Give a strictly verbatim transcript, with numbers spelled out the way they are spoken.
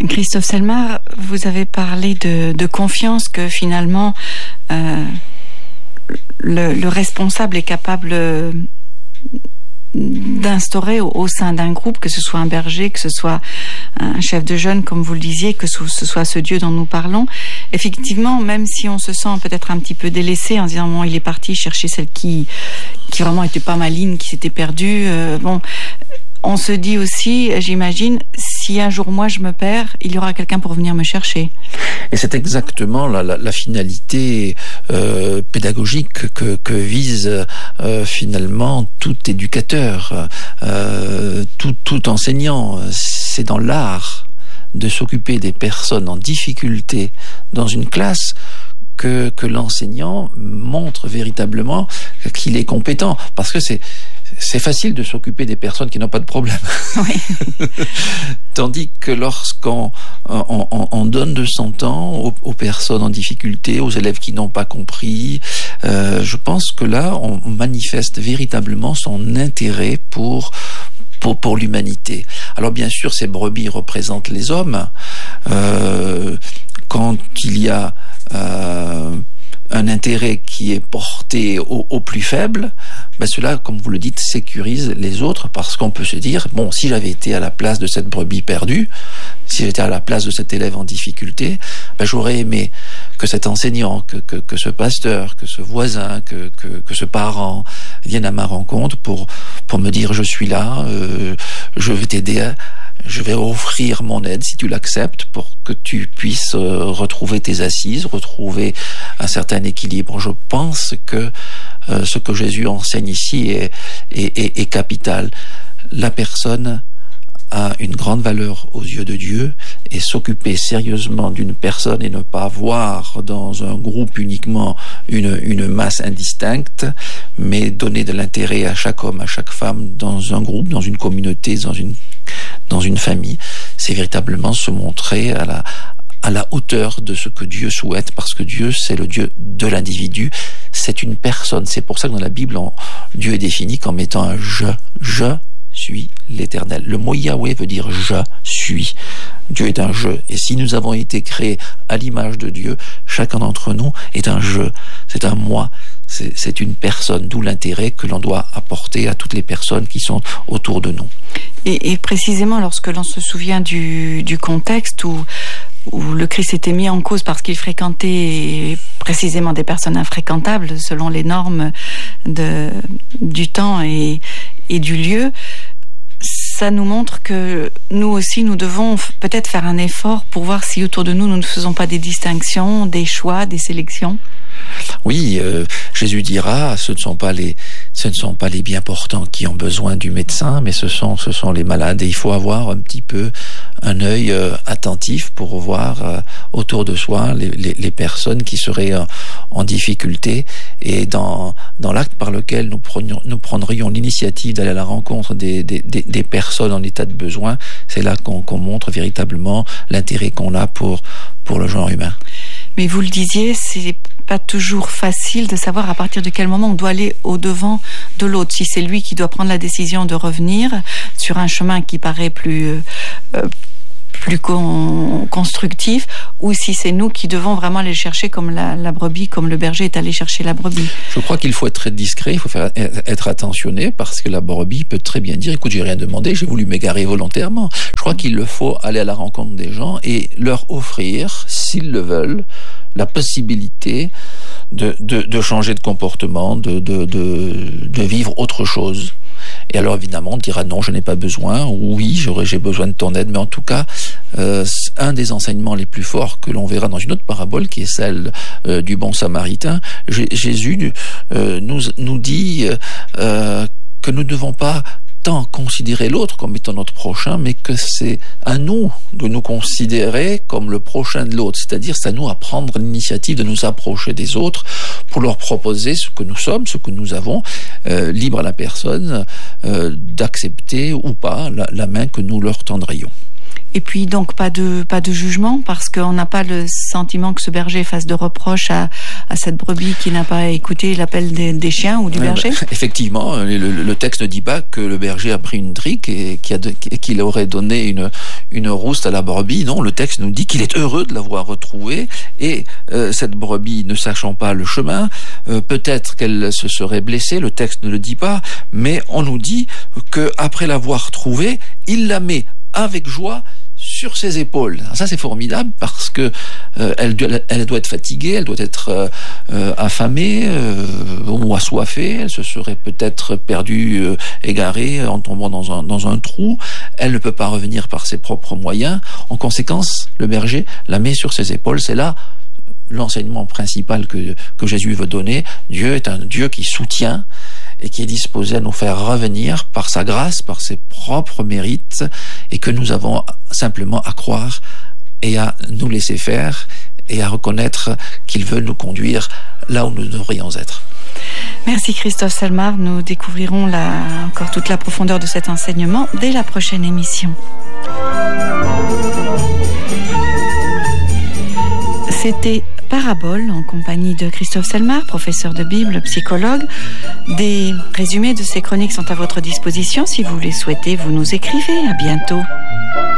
Christophe Selmar, vous avez parlé de, de confiance, que finalement euh, le, le responsable est capable d'instaurer au, au sein d'un groupe, que ce soit un berger, que ce soit un chef de jeunes, comme vous le disiez, que ce, ce soit ce Dieu dont nous parlons. Effectivement, même si on se sent peut-être un petit peu délaissé en disant bon, il est parti chercher celle qui, qui vraiment était pas maligne, qui s'était perdue, euh, bon... On se dit aussi, j'imagine, si un jour moi je me perds, il y aura quelqu'un pour venir me chercher. Et c'est exactement la, la, la finalité euh, pédagogique que, que vise euh, finalement tout éducateur, euh, tout, tout enseignant. C'est dans l'art de s'occuper des personnes en difficulté dans une classe que, que l'enseignant montre véritablement qu'il est compétent. Parce que c'est C'est facile de s'occuper des personnes qui n'ont pas de problème. Oui. Tandis que lorsqu'on on, on, on donne de son temps aux, aux personnes en difficulté, aux élèves qui n'ont pas compris, euh, je pense que là, on manifeste véritablement son intérêt pour, pour, pour l'humanité. Alors bien sûr, ces brebis représentent les hommes. Euh, quand il y a... Euh, un intérêt qui est porté au, au plus faible, ben cela, comme vous le dites, sécurise les autres, parce qu'on peut se dire, bon, si j'avais été à la place de cette brebis perdue, si j'étais à la place de cet élève en difficulté, ben j'aurais aimé que cet enseignant, que, que, que ce pasteur, que ce voisin, que, que, que ce parent vienne à ma rencontre pour, pour me dire, je suis là, euh, je vais t'aider à... Je vais offrir mon aide, si tu l'acceptes, pour que tu puisses euh, retrouver tes assises, retrouver un certain équilibre. Je pense que euh, ce que Jésus enseigne ici est, est, est, est capital. La personne a une grande valeur aux yeux de Dieu, et s'occuper sérieusement d'une personne et ne pas voir dans un groupe uniquement une, une masse indistincte, mais donner de l'intérêt à chaque homme, à chaque femme, dans un groupe, dans une communauté, dans une, dans une famille, c'est véritablement se montrer à la, à la hauteur de ce que Dieu souhaite, parce que Dieu, c'est le Dieu de l'individu, c'est une personne. C'est pour ça que dans la Bible, on, Dieu est défini comme étant un « je », « je » suis l'Éternel. Le mot Yahweh veut dire je suis. Dieu est un je. Et si nous avons été créés à l'image de Dieu, chacun d'entre nous est un je. C'est un moi. C'est, c'est une personne. D'où l'intérêt que l'on doit apporter à toutes les personnes qui sont autour de nous. Et, et précisément lorsque l'on se souvient du, du contexte où où le Christ était mis en cause parce qu'il fréquentait précisément des personnes infréquentables selon les normes de, du temps et, et du lieu, ça nous montre que nous aussi, nous devons peut-être faire un effort pour voir si autour de nous, nous ne faisons pas des distinctions, des choix, des sélections. Oui, euh, Jésus dira, ce ne sont pas les, ce ne sont pas les bien portants qui ont besoin du médecin, mais ce sont, ce sont les malades. Et il faut avoir un petit peu un œil euh, attentif pour voir euh, autour de soi les, les, les personnes qui seraient euh, en difficulté. Et dans, dans l'acte par lequel nous prenions, nous prendrions l'initiative d'aller à la rencontre des, des, des, des personnes en état de besoin, c'est là qu'on, qu'on montre véritablement l'intérêt qu'on a pour, pour le genre humain. Mais vous le disiez, c'est pas toujours facile de savoir à partir de quel moment on doit aller au-devant de l'autre. Si c'est lui qui doit prendre la décision de revenir sur un chemin qui paraît plus, euh, plus con- constructif, ou si c'est nous qui devons vraiment aller chercher comme la, la brebis, comme le berger est allé chercher la brebis. Je crois qu'il faut être très discret, il faut faire, être attentionné, parce que la brebis peut très bien dire, écoute, j'ai rien demandé, j'ai voulu m'égarer volontairement. Je crois qu'il le faut aller à la rencontre des gens et leur offrir, s'ils le veulent, la possibilité de, de, de changer de comportement, de, de, de, de vivre autre chose. Et alors évidemment on dira non, je n'ai pas besoin, oui, j'aurais, j'ai besoin de ton aide, mais en tout cas, euh, un des enseignements les plus forts que l'on verra dans une autre parabole, qui est celle euh, du bon samaritain, J- Jésus euh, nous, nous dit euh, que nous ne devons pas tant considérer l'autre comme étant notre prochain, mais que c'est à nous de nous considérer comme le prochain de l'autre. C'est-à-dire, c'est à nous à prendre l'initiative de nous approcher des autres pour leur proposer ce que nous sommes, ce que nous avons, euh, libre à la personne euh, d'accepter ou pas la, la main que nous leur tendrions. Et puis donc pas de pas de jugement, parce qu'on n'a pas le sentiment que ce berger fasse de reproches à, à cette brebis qui n'a pas écouté l'appel des, des chiens ou du berger. Euh, effectivement, le, le texte ne dit pas que le berger a pris une trique et qu'il aurait donné une une rouste à la brebis. Non, le texte nous dit qu'il est heureux de l'avoir retrouvée, et euh, cette brebis, ne sachant pas le chemin, euh, peut-être qu'elle se serait blessée. Le texte ne le dit pas, mais on nous dit que après l'avoir trouvée, il la met avec joie sur ses épaules. Ça, c'est formidable, parce que euh, elle, elle doit être fatiguée, elle doit être euh, euh, affamée euh, ou assoiffée. Elle se serait peut-être perdue, euh, égarée en tombant dans un, dans un trou. Elle ne peut pas revenir par ses propres moyens. En conséquence, le berger la met sur ses épaules. C'est là l'enseignement principal que, que Jésus veut donner. Dieu est un Dieu qui soutient et qui est disposé à nous faire revenir par sa grâce, par ses propres mérites, et que nous avons simplement à croire et à nous laisser faire et à reconnaître qu'il veut nous conduire là où nous devrions être. Merci Christophe Salmar. Nous découvrirons la, encore toute la profondeur de cet enseignement dès la prochaine émission. C'était Parabole en compagnie de Christophe Salmar, professeur de Bible, psychologue. Des résumés de ces chroniques sont à votre disposition. Si vous les souhaitez, vous nous écrivez. À bientôt.